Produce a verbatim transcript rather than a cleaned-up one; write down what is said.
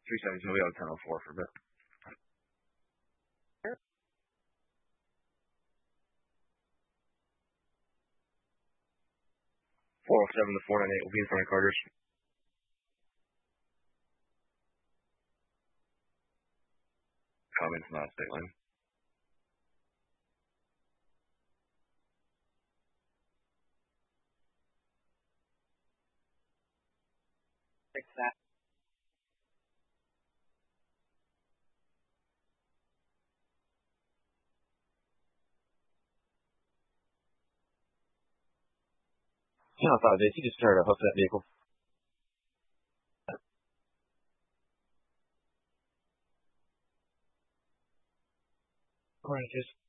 three seventy, so we have ten oh four for a bit. four oh seven to four ninety-eight will be in front of Carter's. Comments not a state line. Fix that. Channel five, if you just try to hook that vehicle. Oranges.